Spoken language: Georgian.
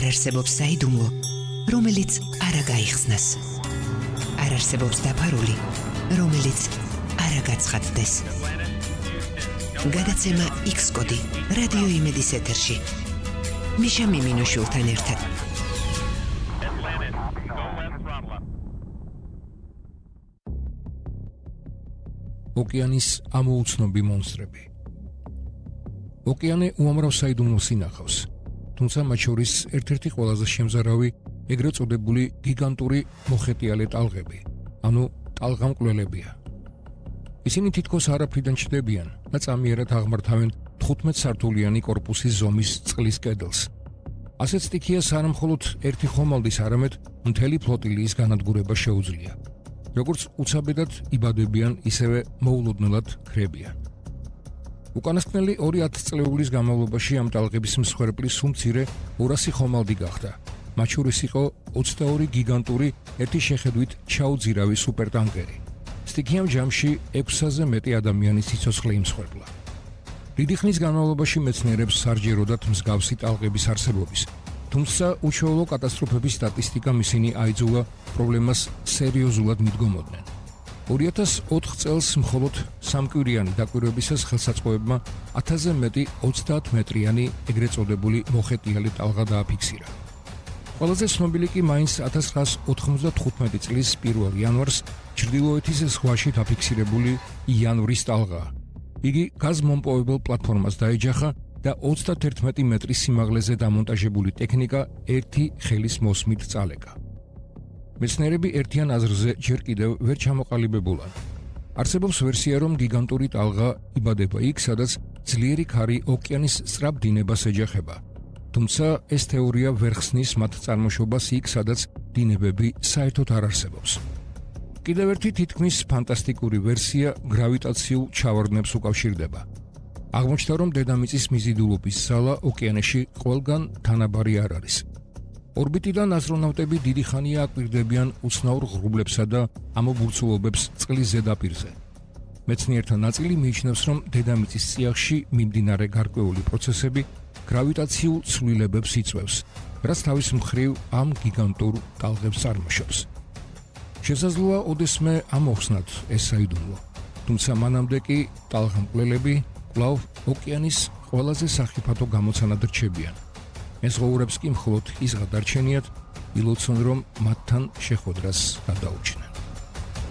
არ არსებობს საიდუმლო, რომელიც არ გაიხსნას. არ არსებობს დაფარული, რომელიც არ გაცხადდეს. გადაცემა X-კოდი რადიო იმედის ეთერში. მიშა მიმინოშვილთან ერთად. ოკეანის ამოუცნობი მონსტრები. ოკეანე უამრავ საიდუმლოს ინახავს, თუმცა მათ შორის ერთ-ერთი ყველაზე შემზარავი ეგრეთ წოდებული გიგანტური მოხეტიალე ტალღები, ანუ ტალღამკვლელებია. ისინი თითქოს არაფრიდან ჩნდებიან და წამიერად აღმართავენ 15 სართულიანი კორპუსის ზომის წყლის კედელს. ასეთ სტიქიას არა მხოლოდ ერთი ხომალდის, არამედ მთელი ფლოტილიის განადგურება შეუძლია. როგორც უცაბედად იბადებიან, ისევე მოულოდნელად ქრებიან. უკანასკნელი 200 წლეულის განმავლობაში ამ ტალღების მსხვერპლის სულ მცირე 200 ხომალდი გახდა. მათ შორის იყო 22 გიგანტური, ერთი შეხედვით ჩაუძირავი სუპერტანკერი. სტიქიამ ჯამში 600-ზე მეტი ადამიანის სიცოცხლე იმსხვერპლა. დიდი ხნის განმავლობაში მეცნიერებს სარჯეროდათ მსგავსი ტალღების არსებობის, თუმცა უშუალო კატასტროფების სტატისტიკამ ისინი აიძულა პრობლემას სერიოზულად მიდგომოდნენ. 2004 წელს მხოლოდ სამკვირიანი დაკვირვებისას ხელსაწყოებმა 1000-ზე მეტი 30 მეტრიანი ეგრეთ წოდებული მოხეტიალე ტალღა დააფიქსირა. ყველაზე ცნობილი კი მაინც 1995 წლის 1 იანვარს ჩრდილოეთის ზღვაში დაფიქსირებული იანვრის ტალღაა. იგი გაზმომპოვებელ პლატფორმას დაეჯახა და 31 მეტრის სიმაღლეზე დამონტაჟებული ტექნიკა ერთი ხელის მოსმით წალეკა. მეცნიერები ერთიან აზრზე ჯერ კიდევ ვერ ჩამოყალიბებულან. არსებობს ვერსია, რომ გიგანტური ტალღა იბადება იქ, სადაც ძლიერი ქარი ოკეანის სწრაფ დინებას ეჯახება. თუმცა ეს თეორია ვერ ხსნის მათ წარმოშობას იქ, სადაც დინებები საერთოდ არ არსებობს. კიდევ ერთი თითქმის ფანტასტიკური ვერსია გრავიტაციულ ჩავარდნებს უკავშირდება. აღმოჩნდა, რომ დედამიწის მიზიდულობის ზალა ოკეანეში ყველგან თანაბარი არ არის. ორბიტიდან ასტრონავტები დიდი ხანია აკვირდებიან უცნაურ ღრუბლებსა და ამობურცულობებს წყლის ზედაპირზე. მეცნიერთა ნაწილი მიიჩნევს, რომ დედამიწის წიაღში მიმდინარე გარკვეული პროცესები გრავიტაციულ ცვლილებებს იწვევს, რაც თავის მხრივ ამ გიგანტურ ტალღებს წარმოშობს. შესაძლოა ოდესმე ამოხსნათ ეს საიდუმლო, თუმცა მანამდე კი ტალღამკვლელები კვლავ ოკეანის ყველაზე სახიფათო გამოცანად რჩებიან. მეზღვაურებს კი მხოლოდ ის გადარჩენიათ, ილოცონ რომ მათთან შეხვედრას გადაუჩნდნენ.